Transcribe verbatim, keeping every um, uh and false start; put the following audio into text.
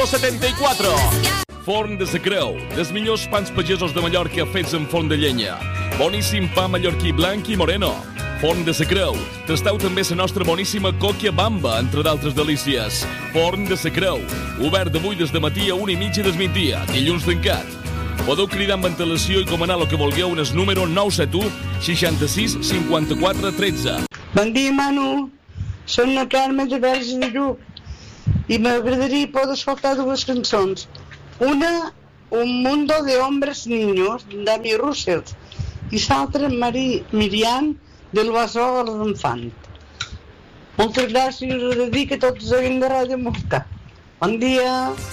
zero setenta i quatre. Forn de la Creu, dels millors pans pagesos de Mallorca fets en forn de llenya. Boníssim pa mallorquí blanc i moreno. Forn de la Creu. Tasteu també la nostra boníssima còquia bamba, entre d'altres delícies. Forn de la Creu. Obert d'avui des de matí a una i mitja del migdia, dilluns tancat. Podeu cridar amb antelació i comanar el que vulgueu en el número nou set u, seixanta-sis, cinquanta-quatre, tretze. Bon dia, Manu. Soc la Carme de Verge de Lluc i m'agradaria poder escoltar dues cançons. Una, Un mundo de hombres niños, d'Amy Russell, i l'altra, Miriam, del Basó a l'Infant. Moltes gràcies, us dedico a tots els de Ràdio Mosca. Bon dia.